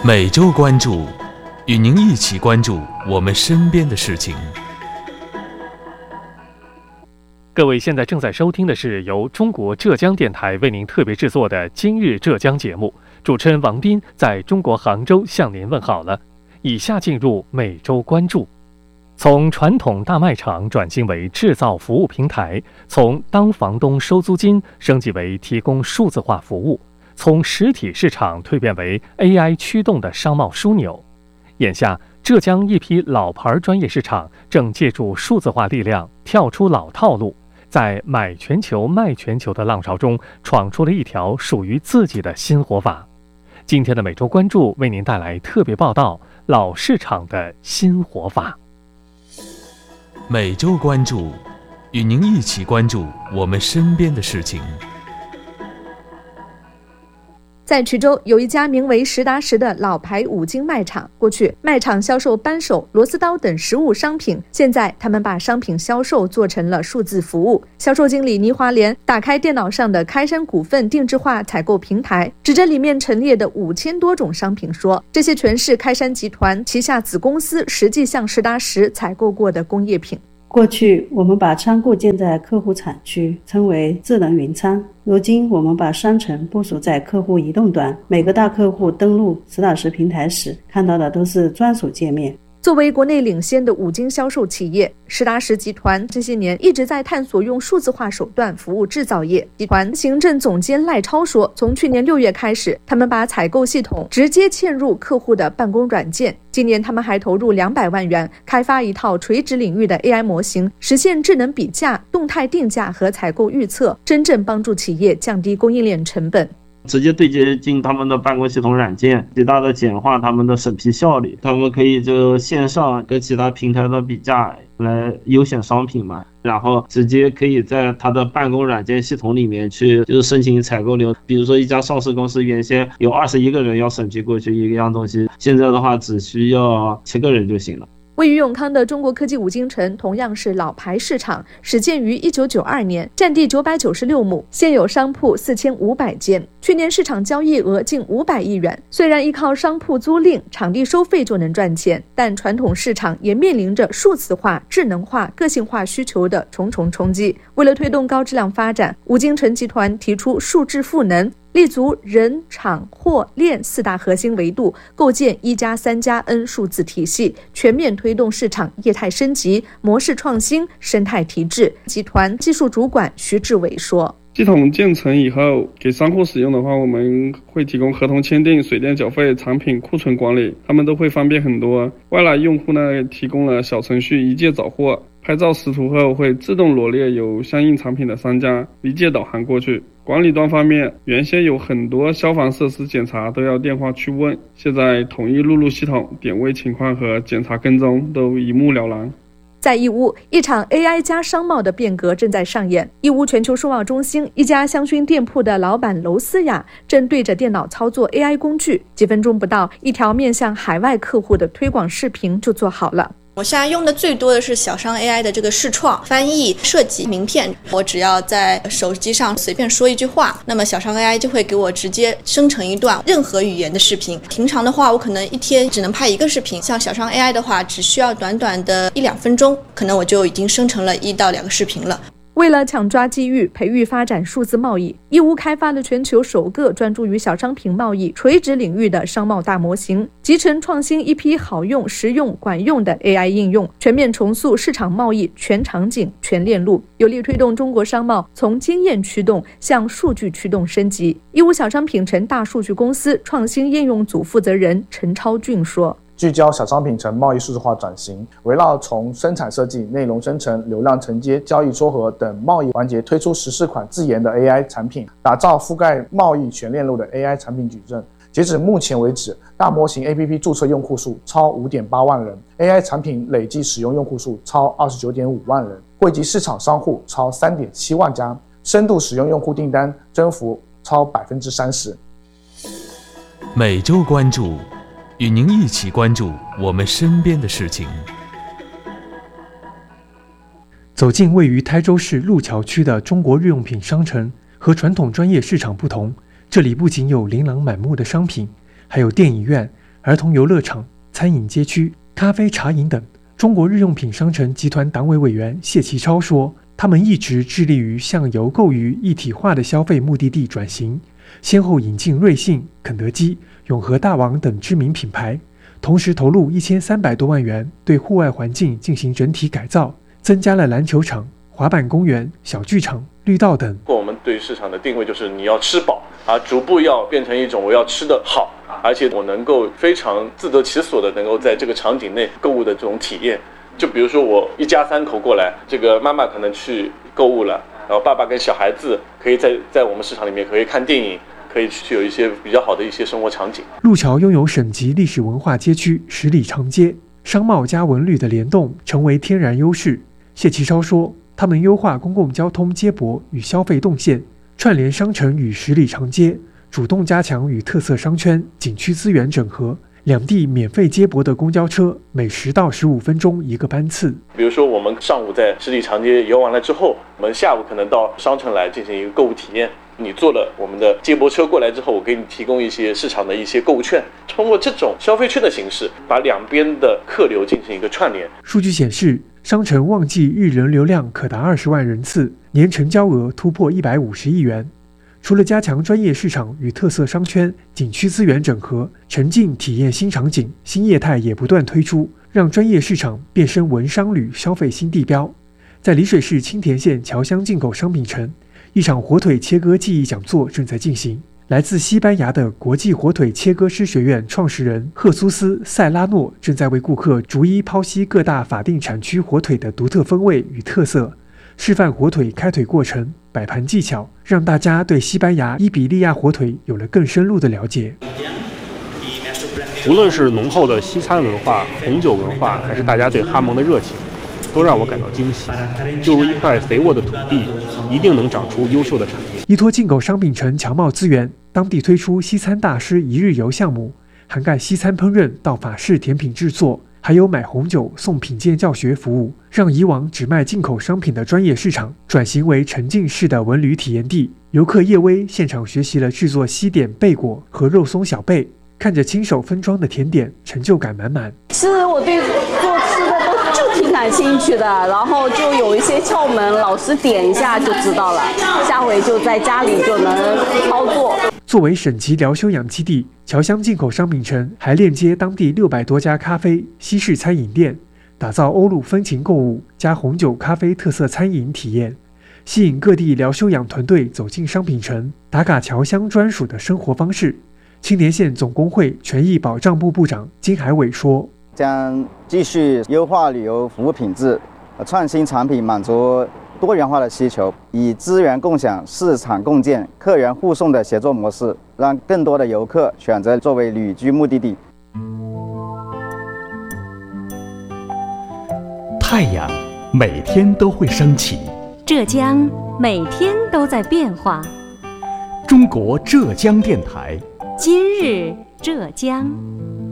每周关注，与您一起关注我们身边的事情。 各位现在正在收听的是由中国浙江电台为您特别制作的《今日浙江》节目，主持人王斌在中国杭州向您问好了。以下进入每周关注。从传统大卖场转型为制造服务平台，从当房东收租金升级为提供数字化服务，从实体市场蜕变为 AI 驱动的商贸枢纽。眼下，浙江一批老牌专业市场正借助数字化力量跳出老套路，在买全球卖全球的浪潮中闯出了一条属于自己的新活法。今天的每周关注为您带来特别报道：老市场的新活法。 每周关注，与您一起关注我们身边的事情。 在衢州有一家名为实打实的老牌五金卖场，过去卖场销售扳手、螺丝刀等实物商品，现在他们把商品销售做成了数字服务。销售经理倪华莲打开电脑上的开山股份定制化采购平台，指着里面陈列的5000多种商品说，这些全是开山集团旗下子公司实际向实打实采购过的工业品。 过去我们把仓库建在客户产区，称为智能云仓。如今我们把商城部署在客户移动端，每个大客户登录实打实平台时，看到的都是专属界面。 作为国内领先的五金销售企业，实打实集团这些年一直在探索用数字化手段服务制造业。集团行政总监赖超说，从去年6月开始，他们把采购系统直接嵌入客户的办公软件。今年他们还投入200万元开发一套垂直领域的 AI 模型，实现智能比价、动态定价和采购预测，真正帮助企业降低供应链成本。 直接对接进他们的办公系统软件，极大的简化他们的审批效率。他们可以就线上跟其他平台的比价来优选商品嘛，然后直接可以在他的办公软件系统里面去就是申请采购流。比如说一家上市公司原先有21个人要审批过去一样东西，现在的话只需要7个人就行了。 位于永康的中国科技五金城同样是老牌市场，始建于1992年，占地996亩，现有商铺4500间。去年市场交易额近500亿元。虽然依靠商铺租赁、场地收费就能赚钱，但传统市场也面临着数字化、智能化、个性化需求的重重冲击。为了推动高质量发展，五金城集团提出数智赋能，立足人、厂、货、链4大核心维度，构建1+3+N 数字体系，全面推动市场业态升级、模式创新、生态提质。集团技术主管徐志伟说， 系统建成以后，给商户使用的话，我们会提供合同签订、水电缴费、产品库存管理，他们都会方便很多。外来用户呢，提供了小程序一键找货，拍照识图后会自动罗列有相应产品的商家，一键导航过去。管理端方面，原先有很多消防设施检查都要电话去问，现在统一录入系统，点位情况和检查跟踪都一目了然。 在义乌，一场 AI 加商贸的变革正在上演。义乌全球数贸中心一家香薰店铺的老板娄思雅正对着电脑操作 AI 工具，几分钟不到，一条面向海外客户的推广视频就做好了。 我现在用的最多的是小商 AI 的这个视创、翻译、设计名片。我只要在手机上随便说一句话，那么小商 AI 就会给我直接生成一段任何语言的视频。平常的话，我可能一天只能拍1个视频，像小商 AI 的话，只需要短短的1-2分钟，可能我就已经生成了1到2个视频了。 为了抢抓机遇，培育发展数字贸易，义乌开发了全球首个专注于小商品贸易垂直领域的商贸大模型，集成创新一批好用、实用、管用的 AI 应用，全面重塑市场贸易全场景、全链路，有力推动中国商贸从经验驱动向数据驱动升级。义乌小商品城大数据公司创新应用组负责人陈超俊说， 聚焦小商品城贸易数字化转型，围绕从生产设计、内容生成、流量承接、交易撮合等贸易环节推出14款自研的 AI 产品，打造覆盖贸易全链路的 AI 产品矩阵。截止目前为止，大模型 APP 注册用户数超5.8万人， AI 产品累计使用用户数超29.5万人，惠及市场商户超3.7万家，深度使用用户订单增幅超30%。 每周关注，与您一起关注我们身边的事情。 走进位于台州市路桥区的中国日用品商城，和传统专业市场不同，这里不仅有琳琅满目的商品，还有电影院、 儿童游乐场、餐饮街区、咖啡茶饮等。中国日用品商城集团党委委员谢其超说，他们一直致力于向由购娱一体化的消费目的地转型，先后引进瑞幸、肯德基、永和大王等知名品牌，同时投入1300多万元对户外环境进行整体改造，增加了篮球场、滑板公园、小剧场、绿道等。 我们对市场的定位就是你要吃饱，逐步要变成一种我要吃得好，而且我能够非常自得其所的能够在这个场景内购物的这种体验。就比如说我一家3口过来，这个妈妈可能去购物了，然后爸爸跟小孩子可以在我们市场里面可以看电影，可以去有一些比较好的一些生活场景。 路桥拥有省级历史文化街区10里长街，商贸加文旅的联动成为天然优势。谢其超说，他们优化公共交通接驳与消费动线，串联商城与10里长街，主动加强与特色商圈、景区资源整合，两地免费接驳的公交车每10到15分钟一个班次。 比如说我们上午在10里长街游完了之后，我们下午可能到商城来进行一个购物体验。你坐了我们的接驳车过来之后，我给你提供一些市场的一些购物券，通过这种消费券的形式，把两边的客流进行一个串联。 数据显示，商城旺季日人流量可达20万人次，年成交额突破150亿元。除了加强专业市场与特色商圈、景区资源整合，沉浸体验新场景、新业态也不断推出，让专业市场变身文商旅消费新地标。在丽水市青田县侨乡进口商品城，一场火腿切割技艺讲座正在进行。来自西班牙的国际火腿切割师学院创始人赫苏斯·塞拉诺正在为顾客逐一剖析各大法定产区火腿的独特风味与特色，示范火腿开腿过程、摆盘技巧，让大家对西班牙伊比利亚火腿有了更深入的了解。 无论是浓厚的西餐文化、红酒文化，还是大家对哈蒙的热情，都让我感到惊喜。就如一块肥沃的土地，一定能长出优秀的产业。 依托进口商品城侨贸资源，当地推出西餐大师一日游项目，涵盖西餐烹饪到法式甜品制作，还有买红酒送品鉴教学服务，让以往只卖进口商品的专业市场转型为沉浸式的文旅体验地。游客叶薇现场学习了制作西点贝果和肉松小贝，看着亲手分装的甜点，成就感满满。 其实我对做吃的就挺感兴趣的，然后就有一些窍门，老师点一下就知道了，下回就在家里就能操作。 作为省级疗休养基地，侨乡进口商品城还链接当地600多家咖啡、西式餐饮店，打造欧陆风情购物加红酒、咖啡特色餐饮体验，吸引各地疗休养团队走进商品城，打卡侨乡专属的生活方式。青田县总工会权益保障部部长金海伟说， 将继续优化旅游服务品质，创新产品，满足多元化的需求，以资源共享、市场共建、客源互送的协作模式，让更多的游客选择作为旅居目的地。 太阳每天都会升起， 浙江每天都在变化。 中国浙江电台， 今日浙江。